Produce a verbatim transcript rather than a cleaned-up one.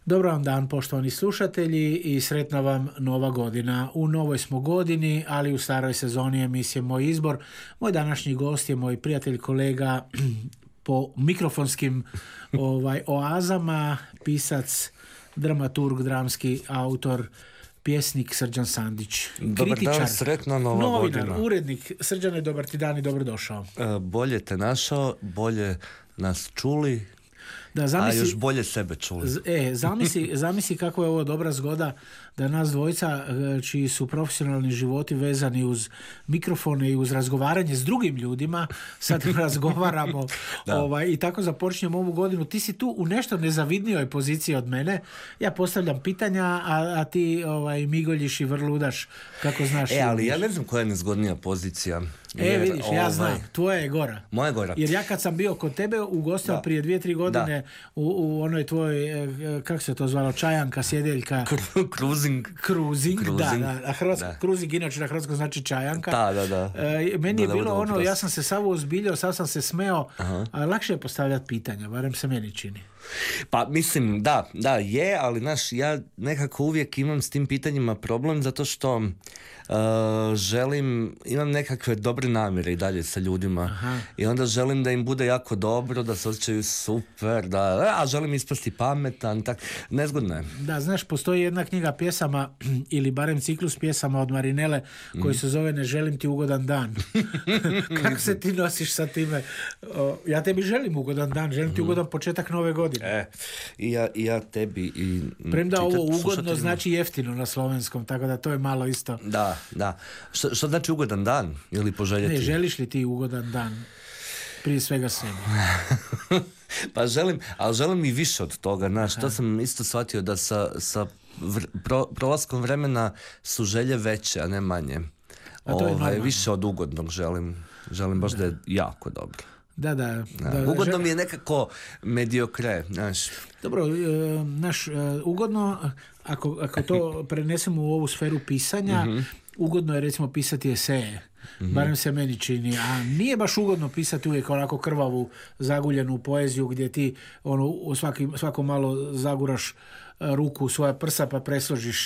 Dobar vam dan, poštovani slušatelji, i sretna vam nova godina. U novoj smo godini, ali u staroj sezoni emisije Moj izbor. Moj današnji gost je moj prijatelj, kolega po mikrofonskim ovaj, oazama, pisac, dramaturg, dramski autor, pjesnik Srđan Sandić. Dobar kritičar, dan, sretna nova novinar, godina. urednik. Srđane, dobar ti dan i dobrodošao. E, bolje te našao, bolje nas čuli, Da, zamisli, a još bolje sebe čuli. Z, e, zamisli, zamisli kako je ovo dobra zgoda da nas dvojica, čiji su profesionalni životi vezani uz mikrofone i uz razgovaranje s drugim ljudima, sad razgovaramo ovaj, i tako započnemo ovu godinu. Ti si tu u nešto nezavidnijoj poziciji od mene. Ja postavljam pitanja, a, a ti ovaj, migoljiš i vrludaš kako znaš. E, ali ja ne znam koja je nezgodnija pozicija. E, Jer, vidiš, ja ovaj, znam, tvoja je gora. Moja je gora. Jer ja kad sam bio kod tebe ugostio prije dvije, tri godine u, u onoj tvoj, kako se to zvalo, čajanka, sjedeljka. Cruising. Cruising, da, da. A hrvatsko, da. cruising inače na hrvatskom znači čajanka. Da, da, da. E, meni da, je da, bilo da, ono, da, ja sam se samo ozbiljio, sad sam se smeo, Aha. a lakše je postavljati pitanja, barem se meni čini. Pa mislim, da, da, je, ali znaš, ja nekako uvijek imam s tim pitanjima problem zato što uh, želim, imam nekakve dobre namjere i dalje sa ljudima. Aha. I onda želim da im bude jako dobro, da se osjećaju super, da, a želim ispasti pametan, tak, nezgodno je. Da, znaš, postoji jedna knjiga pjesama ili barem ciklus pjesama od Marinele koji se zove Ne želim ti ugodan dan. Kako se ti nosiš sa time? O, ja tebi želim ugodan dan, želim ti ugodan početak nove godine. E, i ja, i ja tebi i Premda čitat, ovo ugodno slušateljima. znači jeftino na slovenskom, tako da to je malo isto. Da, da. Što, što znači ugodan dan? Ili poželjeti? Ne, želiš li ti ugodan dan? Prije svega sebi. Pa želim, ali želim i više od toga, znaš, to sam isto shvatio da sa, sa vr, pro, prolaskom vremena su želje veće, a ne manje. A to je Ovaj, normalno. više od ugodnog želim, želim baš da, da je jako dobro. Da, da. Da. da Ugodno žel- mi je nekako mediokre, znaš. Dobro, e, naš, e, ugodno, ako, ako to prenesemo u ovu sferu pisanja, mm-hmm. ugodno je recimo pisati eseje. Mm-hmm. Barem se meni čini. A nije baš ugodno pisati uvijek onako krvavu, zaguljenu poeziju gdje ti ono, u svaki, svako malo zaguraš ruku u svoja prsa pa presložiš